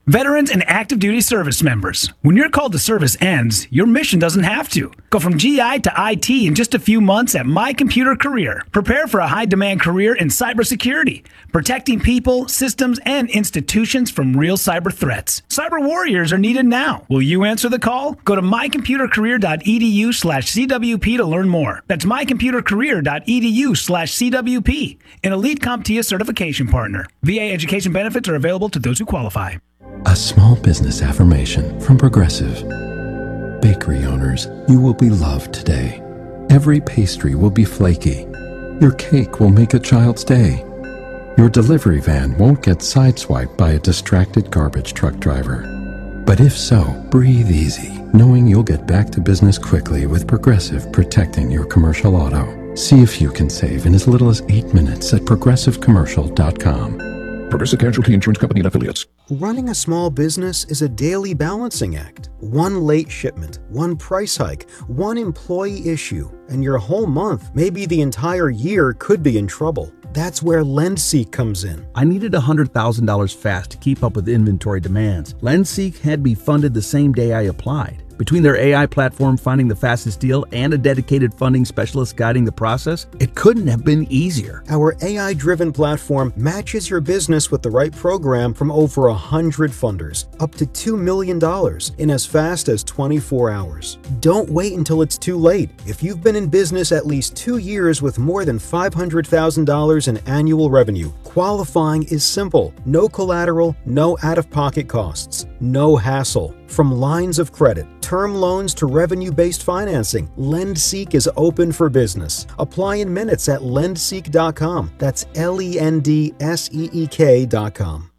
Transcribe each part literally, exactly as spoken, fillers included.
Veterans and active duty service members. When your call to service ends, your mission doesn't have to. Go from G I to I T in just a few months at My Computer Career. Prepare for a high-demand career in cybersecurity, protecting people, systems, and institutions from real cyber threats. Cyber warriors are needed now. Will you answer the call? Go to mycomputercareer.edu slash CWP to learn more. That's mycomputercareer.edu slash CWP, an elite CompTIA certification partner. V A education benefits are available to those who qualify. A small business affirmation from Progressive. Bakery owners, you will be loved today. Every pastry will be flaky. Your cake will make a child's day. Your delivery van won't get sideswiped by a distracted garbage truck driver. But if so, breathe easy, knowing you'll get back to business quickly with Progressive protecting your commercial auto. See if you can save in as little as eight minutes at progressive commercial dot com. Progressive Casualty Insurance Company and Affiliates. Running a small business is a daily balancing act. One late shipment, one price hike, one employee issue, and your whole month, maybe the entire year, could be in trouble. That's where LendSeek comes in. I needed one hundred thousand dollars fast to keep up with inventory demands. LendSeek had me funded the same day I applied. Between their A I platform finding the fastest deal and a dedicated funding specialist guiding the process, it couldn't have been easier. Our A I-driven platform matches your business with the right program from over one hundred funders, up to two million dollars in as fast as twenty-four hours. Don't wait until it's too late. If you've been in business at least two years with more than five hundred thousand dollars in annual revenue, qualifying is simple. No collateral, no out-of-pocket costs, no hassle. From lines of credit, term loans to revenue-based financing, LendSeek is open for business. Apply in minutes at lend seek dot com. That's L E N D S E E K dot com.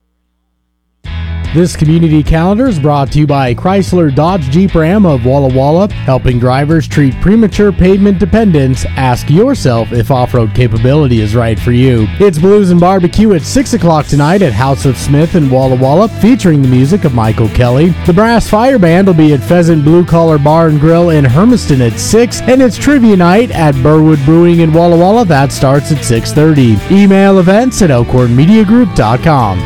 This community calendar is brought to you by Chrysler Dodge Jeep Ram of Walla Walla, helping drivers treat premature pavement dependence. Ask yourself if off-road capability is right for you. It's Blues and Barbecue at six o'clock tonight at House of Smith in Walla Walla, featuring the music of Michael Kelly. The Brass Fire Band will be at Pheasant Blue Collar Bar and Grill in Hermiston at six, and it's Trivia Night at Burwood Brewing in Walla Walla. That starts at six thirty. Email events at elkhorn media group dot com.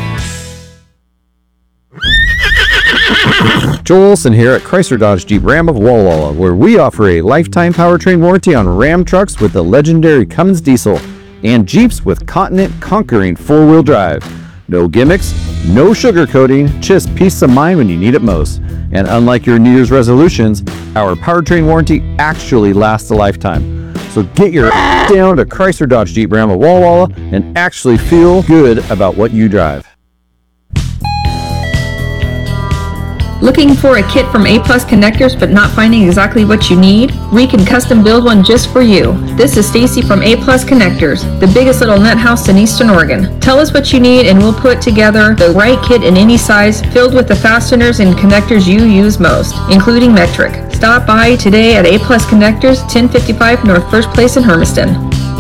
Joel Olson here at Chrysler Dodge Jeep Ram of Walla Walla, where we offer a lifetime powertrain warranty on Ram trucks with the legendary Cummins diesel and Jeeps with Continent conquering four-wheel drive. No gimmicks, no sugarcoating, just peace of mind when you need it most. And unlike your New Year's resolutions, our powertrain warranty actually lasts a lifetime. So get your down to Chrysler Dodge Jeep Ram of Walla Walla and actually feel good about what you drive. Looking for a kit from A Plus Connectors but not finding exactly what you need? We can custom build one just for you. This is Stacy from A Plus Connectors, the biggest little net house in Eastern Oregon. Tell us what you need and we'll put together the right kit in any size, filled with the fasteners and connectors you use most, including metric. Stop by today at A Plus Connectors, ten fifty-five North First Place in Hermiston.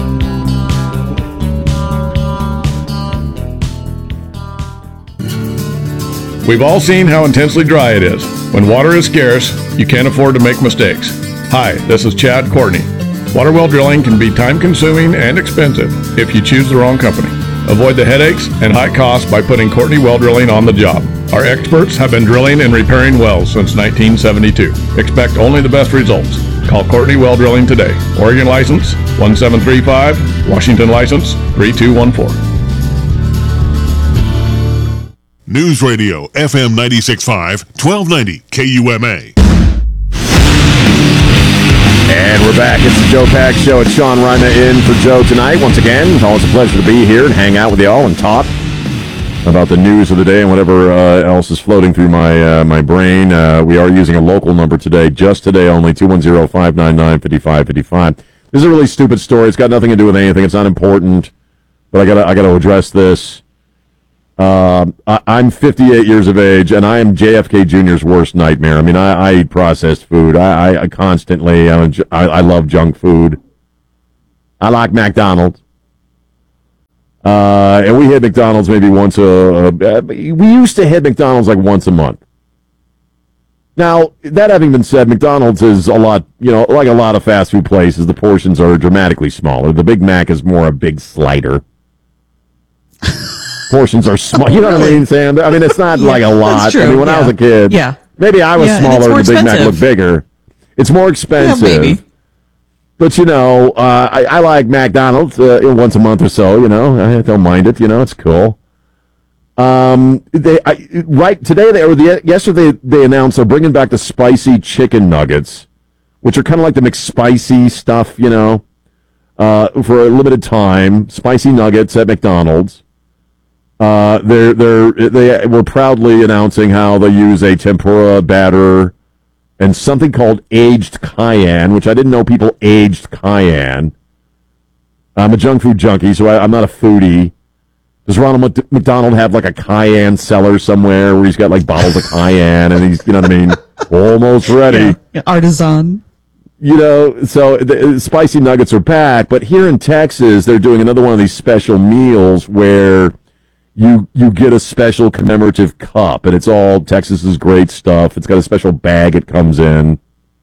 We've all seen how intensely dry it is. When water is scarce, you can't afford to make mistakes. Hi, this is Chad Courtney. Water well drilling can be time-consuming and expensive if you choose the wrong company. Avoid the headaches and high costs by putting Courtney Well Drilling on the job. Our experts have been drilling and repairing wells since nineteen seventy-two. Expect only the best results. Call Courtney Well Drilling today. Oregon license one seven three five, Washington license three two one four. News Radio, F M ninety-six point five, twelve ninety K U M A. And we're back. It's the Joe Pags Show. It's Sean Rima in for Joe tonight. Once again, it's always a pleasure to be here and hang out with y'all and talk about the news of the day and whatever uh, else is floating through my uh, my brain. Uh, we are using a local number today, just today only, two one zero, five nine nine, five five five five. This is a really stupid story. It's got nothing to do with anything. It's not important, but I gotta I gotta address this. Uh, I, I'm fifty-eight years of age, and I am J F K Junior's worst nightmare. I mean, I, I eat processed food. I, I, I constantly, I, I love junk food. I like McDonald's. Uh, and we hit McDonald's maybe once a, a, we used to hit McDonald's like once a month. Now, that having been said, McDonald's is a lot, you know, like a lot of fast food places, the portions are dramatically smaller. The Big Mac is more a big slider. portions are small. You know what I mean, Sam? I mean, it's not Yeah, like a lot. that's true, I mean, when I yeah. was a kid, Yeah. maybe I was Yeah, and it's smaller more and the Big Mac expensive. looked bigger. It's more expensive. Yeah, maybe. But, you know, uh, I, I like McDonald's uh, once a month or so, you know. I don't mind it, you know. It's cool. Um, they I, right today they or the yesterday they announced they're bringing back the spicy chicken nuggets, which are kind of like the McSpicy stuff, you know, uh, for a limited time. Spicy nuggets at McDonald's. Uh, they're they're they were proudly announcing how they use a tempura batter and something called aged cayenne, which I didn't know people aged cayenne. I'm a junk food junkie, so I, I'm not a foodie. Does Ronald McDonald have like a cayenne cellar somewhere where he's got like bottles of cayenne and he's, you know what I mean, almost ready? Yeah. Yeah, artisan. You know, so the spicy nuggets are back, but here in Texas, they're doing another one of these special meals where you you get a special commemorative cup, and it's all Texas's great stuff. It's got a special bag it comes in.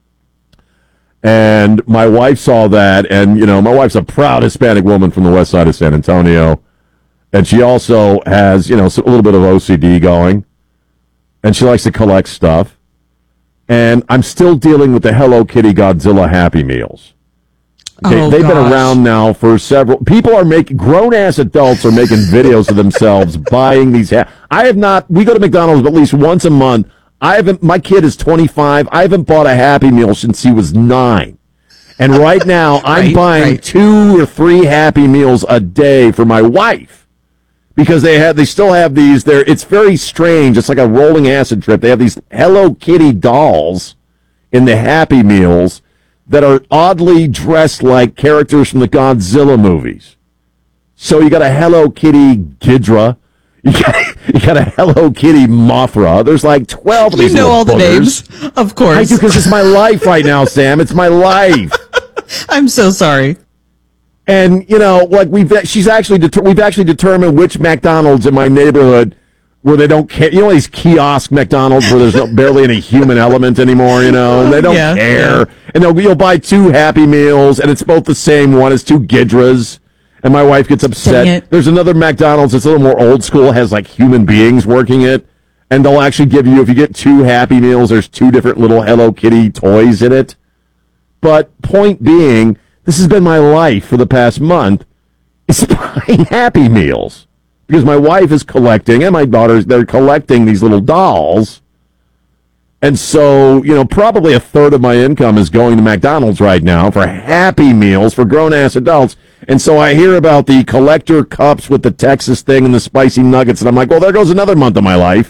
And my wife saw that, and, you know, my wife's a proud Hispanic woman from the west side of San Antonio. And she also has, you know, a little bit of O C D going. And she likes to collect stuff. And I'm still dealing with the Hello Kitty Godzilla Happy Meals. Okay, Oh, they've been gosh. around now for several... People are making... Grown-ass adults are making videos of themselves buying these... Ha- I have not... We go to McDonald's at least once a month. I haven't... My kid is twenty-five. I haven't bought a Happy Meal since he was nine. And right now, I'm Right, buying right. two or three Happy Meals a day for my wife. Because they have, they still have these. There, it's very strange. It's like a rolling acid trip. They have these Hello Kitty dolls in the Happy Meals that are oddly dressed like characters from the Godzilla movies. So you got a Hello Kitty Ghidra, you got, you got a Hello Kitty Mothra. There's like twelve of You these. know little all the boogers. names, of course. I do because it's my life right now, Sam. It's my life. I'm so sorry. And, you know, like we've she's actually deter- we've actually determined which McDonald's in my neighborhood where they don't care. You know, these kiosk McDonald's where there's no, barely any human element anymore, you know, and they don't Yeah, care. yeah. And they'll, you'll buy two Happy Meals, and it's both the same one. It's two Ghidras. And my wife gets Dang upset. it. There's another McDonald's that's a little more old school, has like human beings working it. And they'll actually give you, if you get two Happy Meals, there's two different little Hello Kitty toys in it. But point being, this has been my life for the past month. It's buying Happy Meals. Because my wife is collecting, and my daughters, they're collecting these little dolls. And so, you know, probably a third of my income is going to McDonald's right now for Happy Meals for grown-ass adults. And so I hear about the collector cups with the Texas thing and the spicy nuggets, and I'm like, well, there goes another month of my life.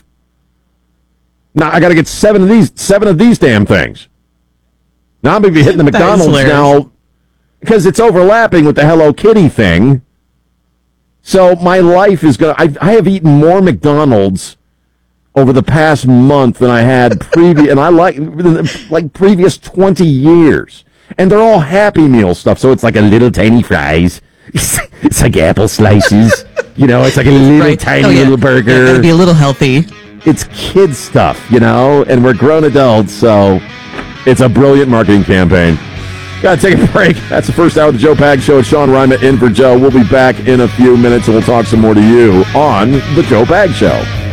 Now I got to get seven of these, seven of these damn things. Now I'm going to be hitting the That is McDonald's hilarious. now because it's overlapping with the Hello Kitty thing. So my life is going to... I have eaten more McDonald's over the past month than I had previous... and I like like previous twenty years. And they're all Happy Meal stuff. So it's like a little tiny fries. It's, it's like apple slices. You know, it's like a little Right. tiny Oh, yeah. little burger. Yeah, gotta be a little healthy. It's kid stuff, you know? And we're grown adults, so it's a brilliant marketing campaign. Gotta take a break. That's the first hour of the Joe Pag Show. It's Sean Rima in for Joe. We'll be back in a few minutes, and we'll talk some more to you on the Joe Pag Show.